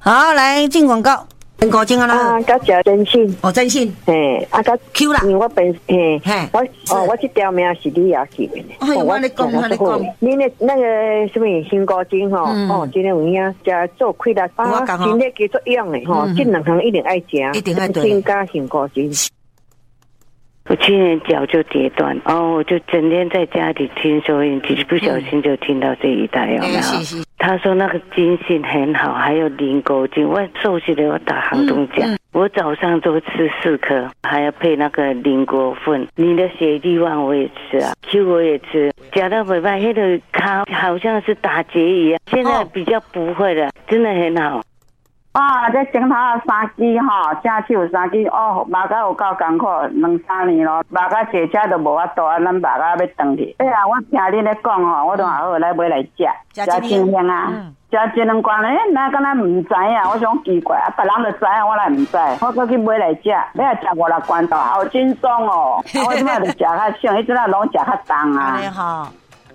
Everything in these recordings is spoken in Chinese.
好，来进广告。高精啊啦， 甲食真信， 真信， 嘿，甲 Q 啦， 因为我我这条命是你也起的， 我你讲， 你那个什么新高精今天有影食做亏啦，身体给作用的这两项一定爱食， 一定爱对， 新加新高精。 我去年脚就跌断，我就整天在家里听收音机，不小心就听到这一代，有没有？他说那个筋性很好，还有磷沟筋。我瘦下来我打行动奖，我早上都吃4颗，还要配那个磷锅粉。你的血力旺我也吃啊 ，Q 我也吃，加到尾巴黑的卡好像是打结一样，现在比较不会了，真的很好。 这前头3支正手3支马甲有够艰苦，2-3年咯，马甲坐车都无法度啊，咱马甲要转去。我听恁咧讲我都好来买来食，食真香啊！食一两罐哪敢若唔知啊？我想奇怪别人就知啊，我来唔知，我搁去买来食，你也食5-6罐头，好轻松哦！我即摆就食较少，迄阵啊拢食较重啊。 安尼吼，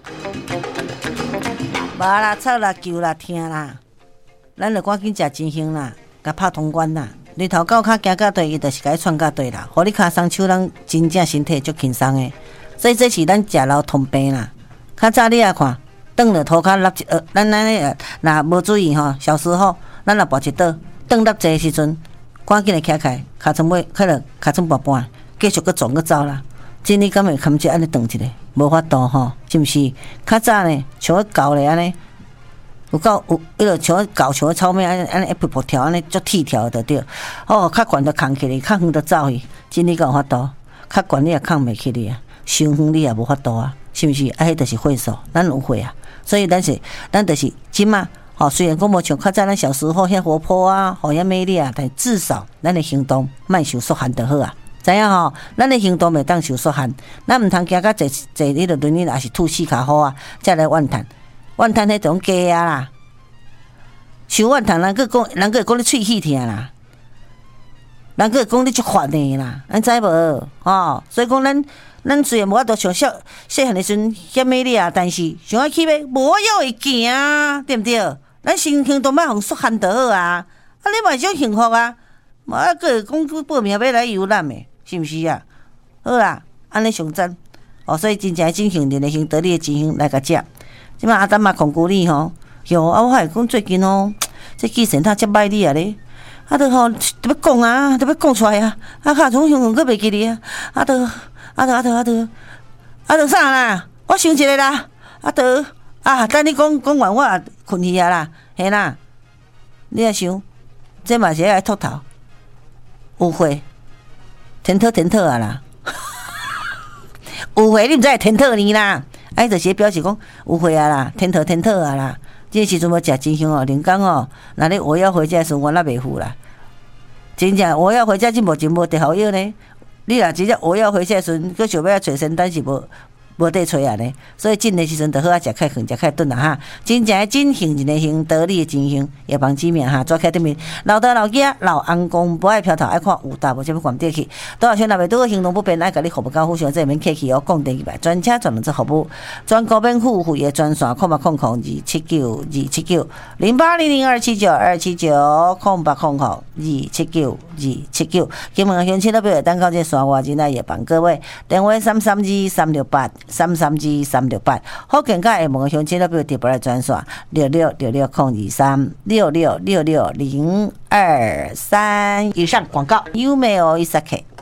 无啦，吵啦，求啦，听啦。咱就赶紧食真香啦，甲拍通关啦。日头到骹行到底，伊就是甲伊串到底啦。互你骹双手人真正身体足轻松诶。所以这是咱食老通病啦。较早你也看，转了涂骹落咱若无注意小时候咱若跋一倒，转落坐时阵，赶紧来起来，尻川尾起来，尻川半半，继续搁撞搁走啦。真你敢会堪只安尼转一个？无法度是毋是？较早呢，像我教咧安尼。有迄落像搞像草莓安尼一步步跳安尼足铁跳就对。较悬就扛起来，较远就走去。真你敢有法度？较悬你也扛袂起来啊，伤远你也无法度啊，是毋是？迄就是岁数，咱有岁啊。所以咱就是即嘛。虽然讲无像较早咱小时候遐活泼啊，遐美丽啊，但至少咱的行动莫受束限就好啊。知影咱的行动袂当受束限，咱毋通行到坐迄个轮椅，也是吐4骹好啊，才来怨叹。怨叹迄种假啊啦，想怨叹人个讲你喙气疼啦，人个讲你足烦的啦，咱知无？所以讲咱虽然无法度像细汉的时阵遐美丽啊，但是想要去要无要会行，对毋对？咱行动莫互束限就好啊，你嘛种幸福啊，无个会讲报名要来游览的，是毋是啊？好啦，安尼上赞所以真正真幸运的行得你的真香来甲食。即摆阿丹嘛控告你我还讲最近这记性他遮歹你啊咧，都要讲啊，都要讲出来啊，卡从香港佫袂记哩啊，啥啦？我想一个啦，等你讲完我也困去啊啦，嘿啦，你也想，这嘛是爱秃头，有岁，天讨啊啦，有岁你毋知会天讨你啦。就是表示讲有岁啊啦，天讨啊啦。这时阵要食真香人讲那你我要回家的时候我那袂付啦。真正我要回家真无地好药呢。你若真正我要回家的时阵，佮想要找仙丹是无地找啊呢。所以进的时阵就好啊，食开饭，食开顿啦真正真幸一个幸得力的真香，夜帮子面抓开对面。老大老囝老翁公不爱飘头，爱看有大无这要关底去。多少钱若袂拄行动不便，爱甲你服务到互相，这免客气讲第2摆，专车专门做服务，全国免付费的专线0800279279 0800280929 金门乡亲那边等到这山外真爱夜帮各位电话332-368福建甲厦门乡亲那边特别来专线6666-023 6666-023以上广告有没有？伊萨克。